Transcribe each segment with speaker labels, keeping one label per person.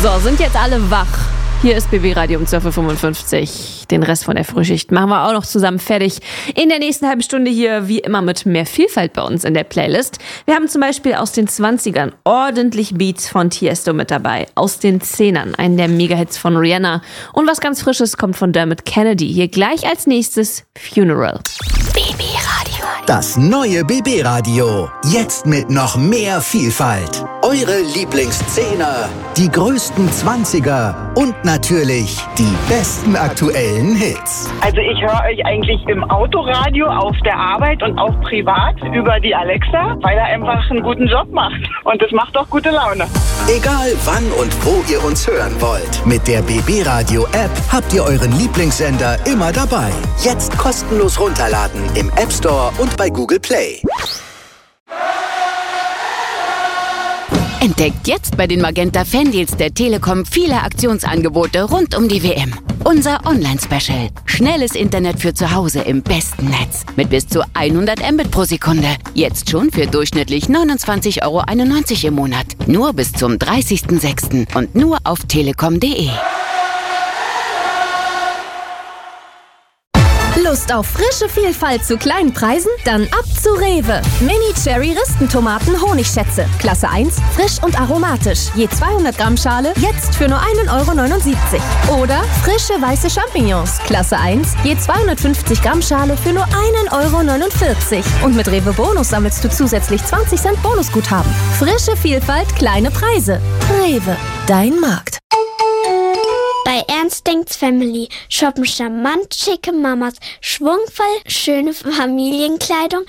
Speaker 1: So, sind jetzt alle wach? Hier ist BB Radio um 12.55 Uhr. Den Rest von der Frühschicht machen wir auch noch zusammen fertig. In der nächsten halben Stunde hier wie immer mit mehr Vielfalt bei uns in der Playlist. Wir haben zum Beispiel aus den 20ern ordentlich Beats von Tiesto mit dabei. Aus den 10ern einen der Megahits von Rihanna. Und was ganz Frisches kommt von Dermot Kennedy. Hier gleich als nächstes Funeral.
Speaker 2: BB Radio.
Speaker 3: Das neue BB Radio. Jetzt mit noch mehr Vielfalt. Eure Lieblingsszene, die größten 20er und natürlich die besten aktuellen Hits.
Speaker 4: Also ich höre euch eigentlich im Autoradio, auf der Arbeit und auch privat über die Alexa, weil er einfach einen guten Job macht. Und das macht auch gute Laune.
Speaker 3: Egal wann und wo ihr uns hören wollt. Mit der BB Radio App habt ihr euren Lieblingssender immer dabei. Jetzt kostenlos runterladen im App Store und bei Google Play.
Speaker 2: Entdeckt jetzt bei den Magenta Fandeals der Telekom viele Aktionsangebote rund um die WM. Unser Online-Special. Schnelles Internet für zu Hause im besten Netz. Mit bis zu 100 Mbit pro Sekunde. Jetzt schon für durchschnittlich 29,91 € im Monat. Nur bis zum 30.06. und nur auf telekom.de.
Speaker 5: Lust auf frische Vielfalt zu kleinen Preisen? Dann ab zu Rewe. Mini-Cherry-Ristentomaten Honigschätze. Klasse 1, frisch und aromatisch. Je 200 Gramm Schale, jetzt für nur 1,79 €. Oder frische weiße Champignons. Klasse 1, je 250 Gramm Schale für nur 1,49 €. Und mit Rewe Bonus sammelst du zusätzlich 20 Cent Bonusguthaben. Frische Vielfalt, kleine Preise. Rewe, dein Markt.
Speaker 6: Bei Ernstings Family shoppen charmant schicke Mamas, schwungvoll schöne Familienkleidung,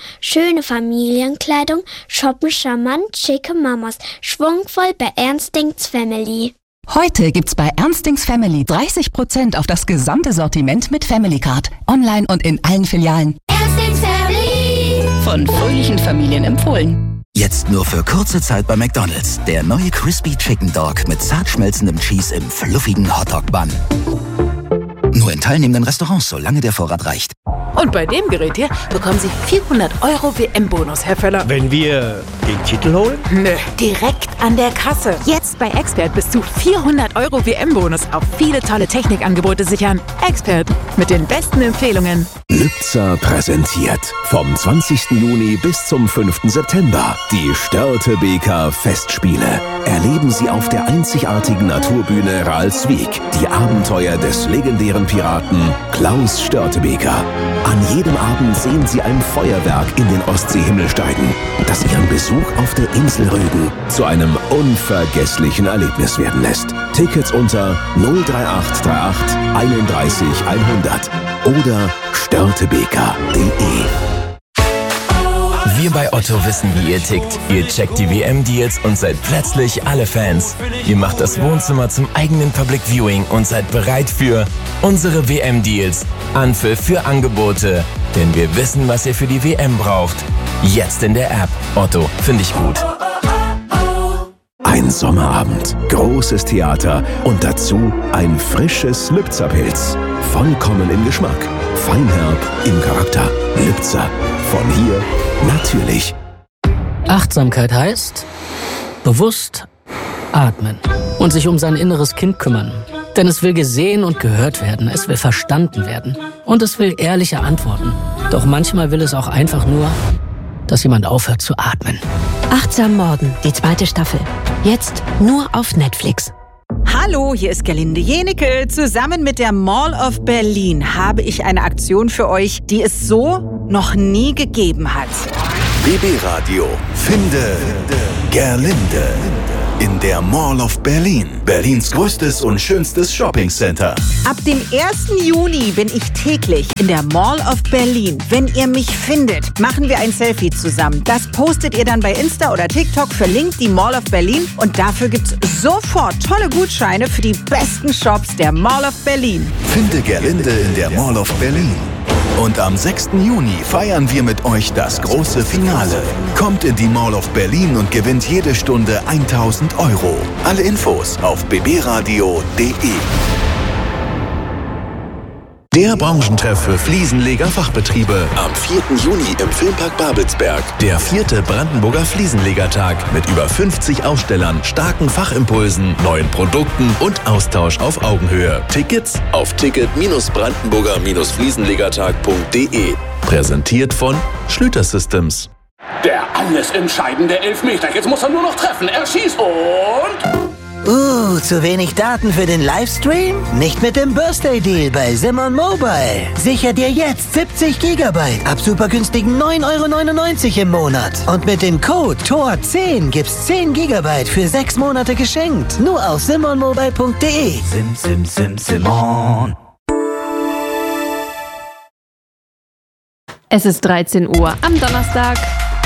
Speaker 6: shoppen charmant schicke Mamas, schwungvoll bei Ernstings Family.
Speaker 7: Heute gibt's bei Ernstings Family 30% auf das gesamte Sortiment mit Family Card. Online und in allen Filialen.
Speaker 6: Ernstings Family!
Speaker 7: Von fröhlichen Familien empfohlen.
Speaker 3: Jetzt nur für kurze Zeit bei McDonald's. Der neue Crispy Chicken Dog mit zart schmelzendem Cheese im fluffigen Hotdog-Bun. Nur in teilnehmenden Restaurants, solange der Vorrat reicht.
Speaker 8: Und bei dem Gerät hier bekommen Sie 400 € WM-Bonus, Herr Völler.
Speaker 9: Wenn wir den Titel holen?
Speaker 8: Nö, direkt an der Kasse. Jetzt bei Expert bis zu 400 € WM-Bonus auf viele tolle Technikangebote sichern. Expert mit den besten Empfehlungen.
Speaker 10: Lübzer präsentiert vom 20. Juni bis zum 5. September die Störtebeker Festspiele. Erleben Sie auf der einzigartigen Naturbühne Ralswiek die Abenteuer des legendären Piraten Klaus Störtebeker. An jedem Abend sehen Sie ein Feuerwerk in den Ostseehimmel steigen, das Ihren Besuch auf der Insel Rügen zu einem unvergesslichen Erlebnis werden lässt. Tickets unter 03838 31 100 oder störtebeker.de.
Speaker 11: Wir bei Otto wissen, wie ihr tickt. Ihr checkt die WM-Deals und seid plötzlich alle Fans. Ihr macht das Wohnzimmer zum eigenen Public Viewing und seid bereit für unsere WM-Deals. Anpfiff für Angebote. Denn wir wissen, was ihr für die WM braucht. Jetzt in der App. Otto, finde ich gut.
Speaker 10: Ein Sommerabend, großes Theater und dazu ein frisches Lübzer-Pilz. Vollkommen im Geschmack, feinherb im Charakter. Lübzer, von hier natürlich.
Speaker 12: Achtsamkeit heißt bewusst atmen und sich um sein inneres Kind kümmern. Denn es will gesehen und gehört werden, es will verstanden werden und es will ehrliche Antworten. Doch manchmal will es auch einfach nur, dass jemand aufhört zu atmen.
Speaker 13: Achtsam Morden, die 2. Staffel. Jetzt nur auf Netflix.
Speaker 14: Hallo, hier ist Gerlinde Jenecke. Zusammen mit der Mall of Berlin habe ich eine Aktion für euch, die es so noch nie gegeben hat.
Speaker 3: BB Radio. Finde Gerlinde. In der Mall of Berlin. Berlins größtes und schönstes Shoppingcenter.
Speaker 14: Ab dem 1. Juni bin ich täglich in der Mall of Berlin. Wenn ihr mich findet, machen wir ein Selfie zusammen. Das postet ihr dann bei Insta oder TikTok, verlinkt die Mall of Berlin und dafür gibt's sofort tolle Gutscheine für die besten Shops der Mall of Berlin.
Speaker 3: Finde Gerlinde in der Mall of Berlin. Und am 6. Juni feiern wir mit euch das große Finale. Kommt in die Mall of Berlin und gewinnt jede Stunde 1.000 €. Alle Infos auf bbradio.de.
Speaker 10: Der Branchentreff für Fliesenleger-Fachbetriebe. Am 4. Juni im Filmpark Babelsberg. Der 4. Brandenburger Fliesenlegertag mit über 50 Ausstellern, starken Fachimpulsen, neuen Produkten und Austausch auf Augenhöhe. Tickets auf ticket-brandenburger-fliesenlegertag.de. Präsentiert von Schlüter Systems.
Speaker 15: Der alles entscheidende Elfmeter. Jetzt muss er nur noch treffen. Er schießt und...
Speaker 16: zu wenig Daten für den Livestream? Nicht mit dem Birthday Deal bei Simon Mobile. Sicher dir jetzt 70 GB ab super günstigen 9,99 € im Monat. Und mit dem Code TOR10 gibt's 10 GB für 6 Monate geschenkt. Nur auf simonmobile.de. Simon.
Speaker 1: Es ist 13 Uhr am Donnerstag.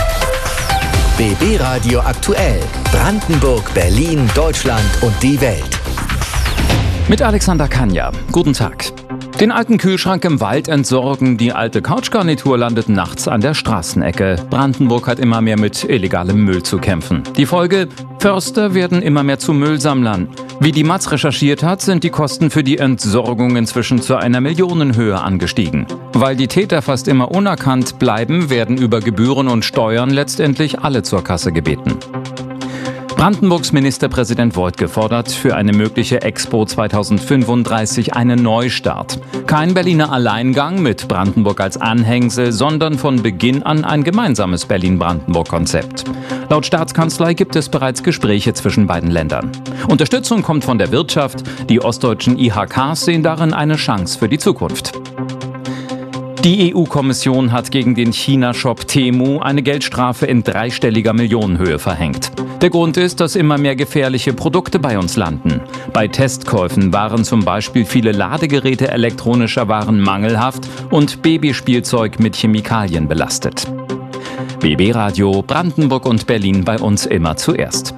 Speaker 3: BB Radio aktuell. Brandenburg, Berlin, Deutschland und die Welt.
Speaker 17: Mit Alexander Kanja. Guten Tag. Den alten Kühlschrank im Wald entsorgen, die alte Couchgarnitur landet nachts an der Straßenecke. Brandenburg hat immer mehr mit illegalem Müll zu kämpfen. Die Folge? Förster werden immer mehr zu Müllsammlern. Wie die Matz recherchiert hat, sind die Kosten für die Entsorgung inzwischen zu einer Millionenhöhe angestiegen. Weil die Täter fast immer unerkannt bleiben, werden über Gebühren und Steuern letztendlich alle zur Kasse gebeten. Brandenburgs Ministerpräsident Woidke fordert für eine mögliche Expo 2035 einen Neustart. Kein Berliner Alleingang mit Brandenburg als Anhängsel, sondern von Beginn an ein gemeinsames Berlin-Brandenburg-Konzept. Laut Staatskanzlei gibt es bereits Gespräche zwischen beiden Ländern. Unterstützung kommt von der Wirtschaft. Die ostdeutschen IHKs sehen darin eine Chance für die Zukunft. Die EU-Kommission hat gegen den China-Shop Temu eine Geldstrafe in dreistelliger Millionenhöhe verhängt. Der Grund ist, dass immer mehr gefährliche Produkte bei uns landen. Bei Testkäufen waren zum Beispiel viele Ladegeräte elektronischer Waren mangelhaft und Babyspielzeug mit Chemikalien belastet. BB Radio, Brandenburg und Berlin bei uns immer zuerst.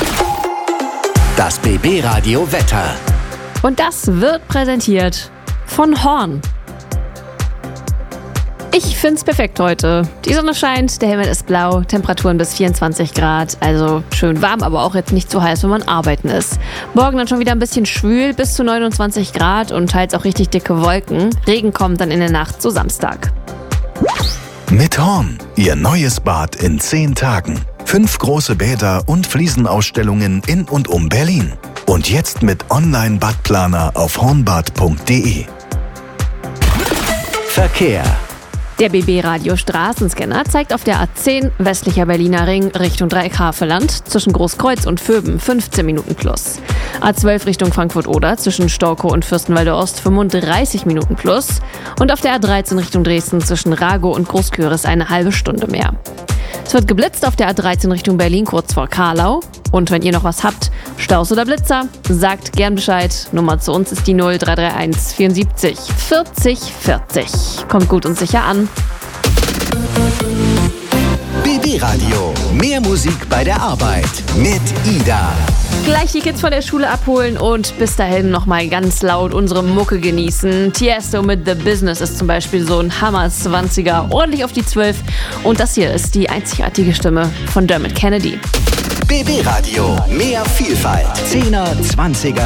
Speaker 3: Das BB Radio Wetter.
Speaker 1: Und das wird präsentiert von Horn. Ich find's perfekt heute. Die Sonne scheint, der Himmel ist blau, Temperaturen bis 24 Grad, also schön warm, aber auch jetzt nicht zu heiß, wenn man arbeiten ist. Morgen dann schon wieder ein bisschen schwül, bis zu 29 Grad und teils auch richtig dicke Wolken. Regen kommt dann in der Nacht zu Samstag.
Speaker 10: Mit Horn, Ihr neues Bad in 10 Tagen. 5 große Bäder und Fliesenausstellungen in und um Berlin. Und jetzt mit Online-Badplaner auf hornbad.de.
Speaker 3: Verkehr.
Speaker 1: Der BB-Radio Straßenscanner zeigt auf der A10 westlicher Berliner Ring Richtung Dreieck-Havelland zwischen Großkreuz und Vöben 15 Minuten plus. A12 Richtung Frankfurt-Oder zwischen Storkow und Fürstenwalde Ost 35 Minuten plus. Und auf der A13 Richtung Dresden zwischen Ragow und Großküritz eine halbe Stunde mehr. Es wird geblitzt auf der A13 Richtung Berlin kurz vor Karlau. Und wenn ihr noch was habt, Staus oder Blitzer, sagt gern Bescheid. Nummer zu uns ist die 0331 74 40 40. Kommt gut und sicher an.
Speaker 3: BB Radio. Mehr Musik bei der Arbeit. Mit Ida.
Speaker 1: Gleich die Kids von der Schule abholen und bis dahin nochmal ganz laut unsere Mucke genießen. Tiesto mit The Business ist zum Beispiel so ein Hammer-20er, ordentlich auf die 12. Und das hier ist die einzigartige Stimme von Dermot Kennedy.
Speaker 3: BB Radio. Mehr Vielfalt. 10er, 20er